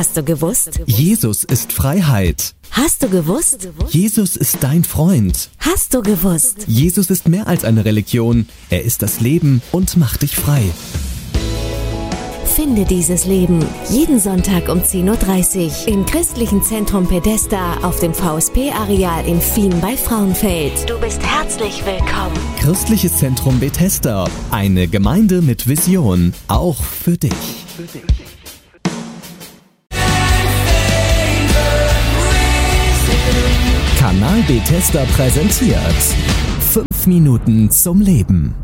Hast du gewusst? Jesus ist Freiheit. Hast du gewusst? Jesus ist dein Freund. Hast du gewusst? Jesus ist mehr als eine Religion. Er ist das Leben und macht dich frei. Finde dieses Leben jeden Sonntag um 10.30 Uhr im Christlichen Zentrum Bethesda auf dem VSP-Areal in Fien bei Frauenfeld. Du bist herzlich willkommen. Christliches Zentrum Bethesda. Eine Gemeinde mit Vision. Auch für dich. Kanal Bethesda präsentiert 5 Minuten zum Leben.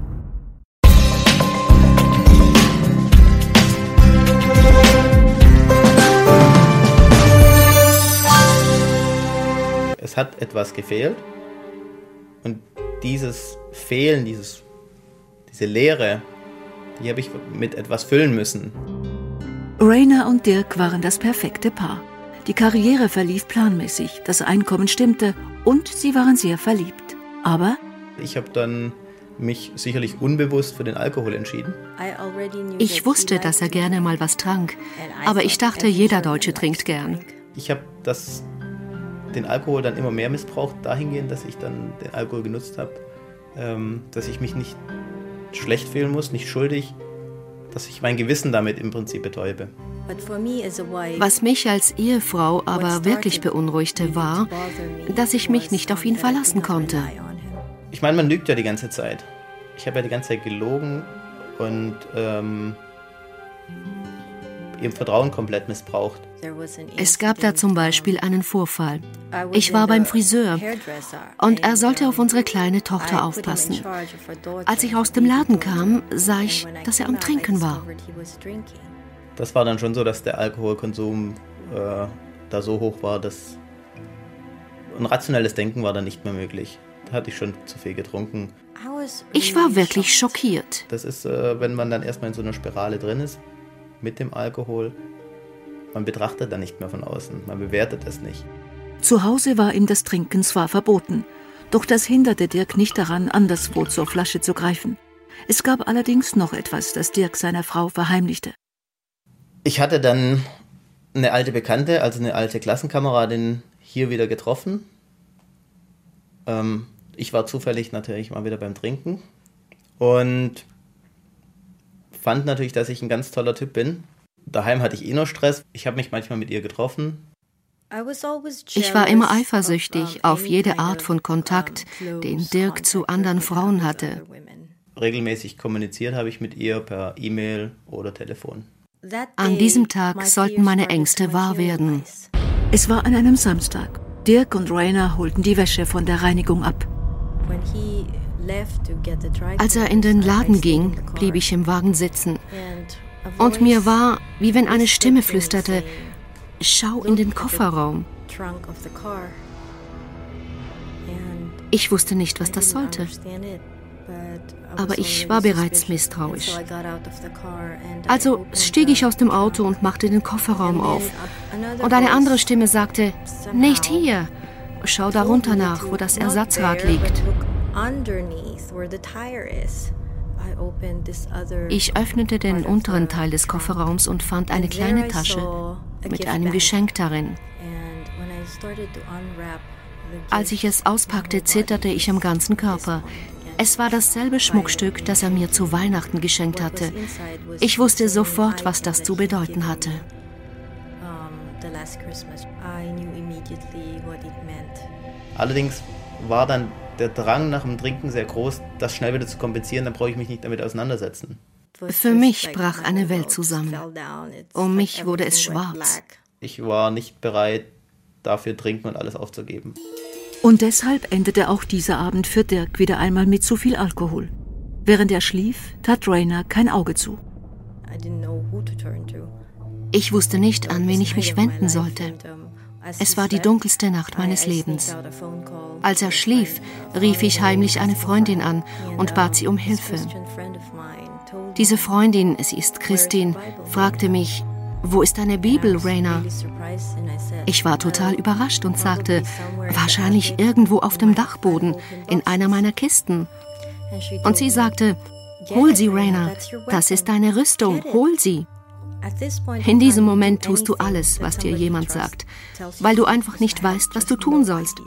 Es hat etwas gefehlt und dieses Fehlen, diese Leere, die habe ich mit etwas füllen müssen. Rainer und Dirk waren das perfekte Paar. Die Karriere verlief planmäßig, das Einkommen stimmte und sie waren sehr verliebt. Aber Ich habe dann mich sicherlich unbewusst für den Alkohol entschieden. Ich wusste, dass er gerne mal was trank, aber ich dachte, jeder Deutsche trinkt gern. Ich habe den Alkohol dann immer mehr missbraucht, dahingehend, dass ich dann den Alkohol genutzt habe, dass ich mich nicht schlecht fühlen muss, nicht schuldig, dass ich mein Gewissen damit im Prinzip betäube. Was mich als Ehefrau aber wirklich beunruhigte, war, dass ich mich nicht auf ihn verlassen konnte. Ich meine, man lügt ja die ganze Zeit. Ich habe ja die ganze Zeit gelogen und ihr Vertrauen komplett missbraucht. Es gab da zum Beispiel einen Vorfall. Ich war beim Friseur und er sollte auf unsere kleine Tochter aufpassen. Als ich aus dem Laden kam, sah ich, dass er am Trinken war. Das war dann schon so, dass der Alkoholkonsum da so hoch war, dass ein rationelles Denken war dann nicht mehr möglich. Da hatte ich schon zu viel getrunken. Ich war wirklich schockiert. Das ist, wenn man dann erstmal in so einer Spirale drin ist, mit dem Alkohol, man betrachtet dann nicht mehr von außen, man bewertet es nicht. zu Hause war ihm das Trinken zwar verboten, doch das hinderte Dirk nicht daran, anderswo zur Flasche zu greifen. Es gab allerdings noch etwas, das Dirk seiner Frau verheimlichte. Ich hatte dann eine alte Bekannte, also eine alte Klassenkameradin, hier wieder getroffen. Ich war zufällig natürlich mal wieder beim Trinken und fand natürlich, dass ich ein ganz toller Typ bin. Daheim hatte ich eh noch Stress. Ich habe mich manchmal mit ihr getroffen. Ich war immer eifersüchtig auf jede Art von Kontakt, den Dirk zu anderen Frauen hatte. Regelmäßig kommuniziert habe ich mit ihr per E-Mail oder Telefon. An diesem Tag sollten meine Ängste wahr werden. Es war an einem Samstag. Dirk und Rainer holten die Wäsche von der Reinigung ab. Als er in den Laden ging, blieb ich im Wagen sitzen. Und mir war, wie wenn eine Stimme flüsterte, schau in den Kofferraum. Ich wusste nicht, was das sollte. Aber ich war bereits misstrauisch. Also stieg ich aus dem Auto und machte den Kofferraum auf. Und eine andere Stimme sagte, nicht hier. Schau darunter nach, wo das Ersatzrad liegt. Ich öffnete den unteren Teil des Kofferraums und fand eine kleine Tasche mit einem Geschenk darin. Als ich es auspackte, zitterte ich am ganzen Körper. Es war dasselbe Schmuckstück, das er mir zu Weihnachten geschenkt hatte. Ich wusste sofort, was das zu bedeuten hatte. Allerdings war dann der Drang nach dem Trinken sehr groß, das schnell wieder zu kompensieren, dann brauche ich mich nicht damit auseinandersetzen. Für mich brach eine Welt zusammen. Um mich wurde es schwarz. Ich war nicht bereit, dafür Trinken und alles aufzugeben. Und deshalb endete auch dieser Abend für Dirk wieder einmal mit zu viel Alkohol. Während er schlief, tat Rainer kein Auge zu. Ich wusste nicht, an wen ich mich wenden sollte. Es war die dunkelste Nacht meines Lebens. Als er schlief, rief ich heimlich eine Freundin an und bat sie um Hilfe. Diese Freundin, sie ist Christin, fragte mich, wo ist deine Bibel, Rainer? Ich war total überrascht und sagte, wahrscheinlich irgendwo auf dem Dachboden, in einer meiner Kisten. Und sie sagte, hol sie, Rainer, das ist deine Rüstung, hol sie. In diesem Moment tust du alles, was dir jemand sagt, weil du einfach nicht weißt, was du tun sollst.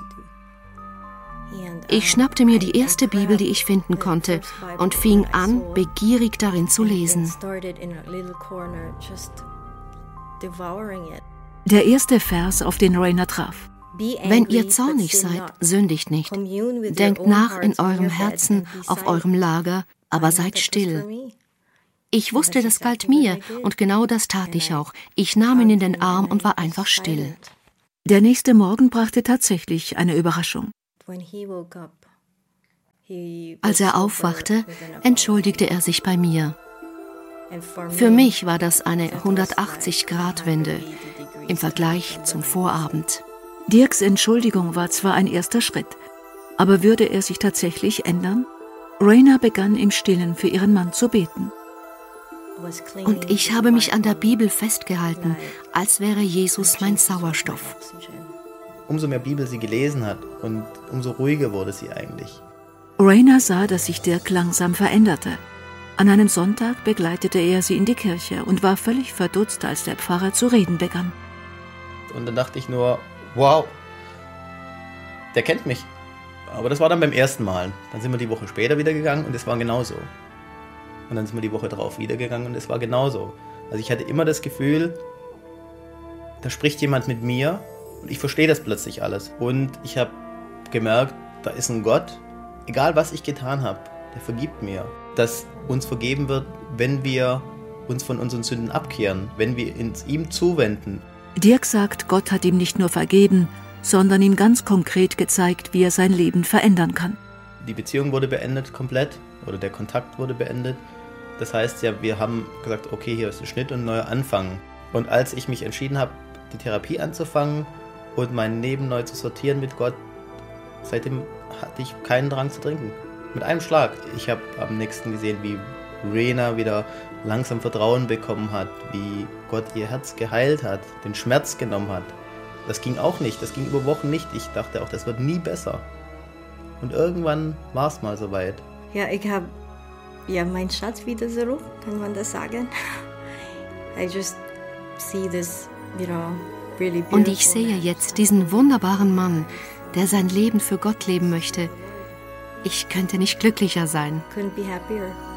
Ich schnappte mir die erste Bibel, die ich finden konnte, und fing an, begierig darin zu lesen. Der erste Vers, auf den Rainer traf. Wenn ihr zornig seid, sündigt nicht. Denkt nach in eurem Herzen auf eurem Lager, aber seid still. Ich wusste, das galt mir, und genau das tat ich auch. Ich nahm ihn in den Arm und war einfach still. Der nächste Morgen brachte tatsächlich eine Überraschung. Als er aufwachte, entschuldigte er sich bei mir. Für mich war das eine 180-Grad-Wende im Vergleich zum Vorabend. Dirks Entschuldigung war zwar ein erster Schritt, aber würde er sich tatsächlich ändern? Rainer begann im Stillen für ihren Mann zu beten. Und ich habe mich an der Bibel festgehalten, als wäre Jesus mein Sauerstoff. Umso mehr Bibel sie gelesen hat und umso ruhiger wurde sie eigentlich. Rainer sah, dass sich Dirk langsam veränderte. An einem Sonntag begleitete er sie in die Kirche und war völlig verdutzt, als der Pfarrer zu reden begann. Und dann dachte ich nur, wow, der kennt mich. Aber das war dann beim ersten Mal. Dann sind wir die Woche später wieder gegangen und es war genauso. Und dann sind wir die Woche drauf wieder gegangen und es war genauso. Also ich hatte immer das Gefühl, da spricht jemand mit mir und ich verstehe das plötzlich alles. Und ich habe gemerkt, da ist ein Gott, egal was ich getan habe, der vergibt mir. Dass uns vergeben wird, wenn wir uns von unseren Sünden abkehren, wenn wir uns ihm zuwenden. Dirk sagt, Gott hat ihm nicht nur vergeben, sondern ihm ganz konkret gezeigt, wie er sein Leben verändern kann. Die Beziehung wurde beendet komplett oder der Kontakt wurde beendet. Das heißt ja, wir haben gesagt, okay, hier ist ein Schnitt und ein neuer Anfang. Und als ich mich entschieden habe, die Therapie anzufangen und mein Leben neu zu sortieren mit Gott, seitdem hatte ich keinen Drang zu trinken. Mit einem Schlag. Ich habe am nächsten gesehen, wie Rainer wieder langsam Vertrauen bekommen hat, wie Gott ihr Herz geheilt hat, den Schmerz genommen hat. Das ging auch nicht, das ging über Wochen nicht. Ich dachte auch, das wird nie besser. Und irgendwann war es mal soweit. Ja, ich habe meinen Schatz wieder zurück, kann man das sagen. I just see this, really beautiful. Und ich sehe jetzt diesen wunderbaren Mann, der sein Leben für Gott leben möchte. Ich könnte nicht glücklicher sein. Couldn't be happier.